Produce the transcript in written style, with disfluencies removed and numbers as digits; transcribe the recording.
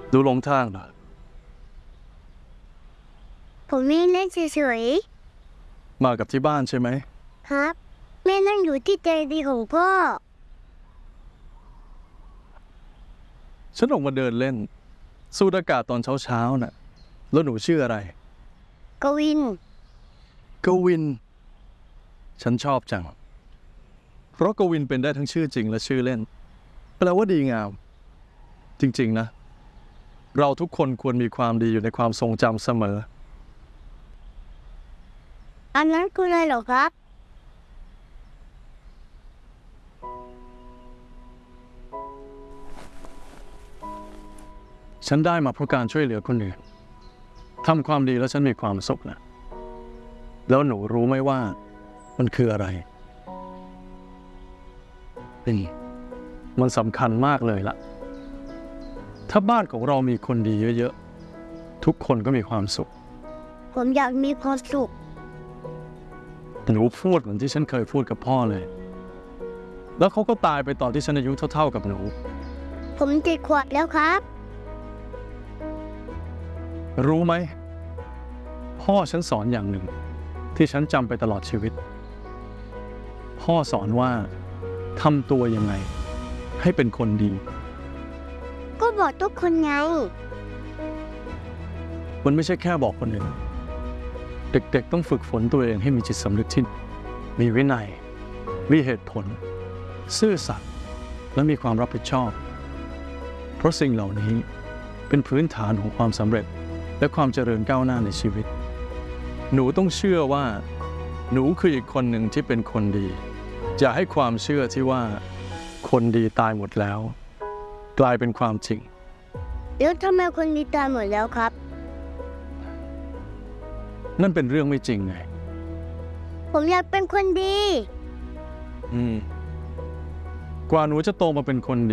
ดูหลงทางเหรอผมไม่เล่นเฉยมากับที่บ้านใช่ไหมๆครับแม่นั่งอยู่ที่เตียงดีของพ่อฉันออกมาเดินเล่นสูดอากาศตอนเช้าน่ะแล้วหนูชื่ออะไรกวินกวินฉันชอบจังเพราะกวินเป็นได้ทั้งชื่อจริงและชื่อเล่นแปลว่าดีงามจริงๆนะเราทุกคนควรมีความดีอยู่ในความทรงจำเสมออันนั้นคืออะไรเหรอครับฉันได้มาเพราะการช่วยเหลือคนอื่นทำความดีแล้วฉันมีความสุขนะแล้วหนูรู้ไหมว่ามันคืออะไรนี่มันสำคัญมากเลยล่ะถ้าบ้านของเรามีคนดีเยอะๆทุกคนก็มีความสุขผมอยากมีความสุขหนูพูดเหมือนที่ฉันเคยพูดกับพ่อเลยแล้วเขาก็ตายไปตอนที่ฉันอายุเท่าๆกับหนูผม7 ขวบแล้วครับรู้ไหมพ่อฉันสอนอย่างหนึ่งที่ฉันจำไปตลอดชีวิตพ่อสอนว่าทำตัวยังไงให้เป็นคนดีก็บอกทุกคนไงมันไม่ใช่แค่บอกคนอื่นเด็กๆต้องฝึกฝนตัวเองให้มีจิตสำนึกที่มีวินัยมีเหตุผลซื่อสัตย์และมีความรับผิดชอบเพราะสิ่งเหล่านี้เป็นพื้นฐานของความสำเร็จและความเจริญก้าวหน้าในชีวิตหนูต้องเชื่อว่าหนูคืออีกคนหนึ่งที่เป็นคนดีอย่าให้ความเชื่อที่ว่าคนดีตายหมดแล้วกลายเป็นความจริงแล้วทำไมคนดีตายหมดแล้วครับนั่นเป็นเรื่องไม่จริงไงผมอยากเป็นคนดีกว่าหนูจะโตมาเป็นคนดี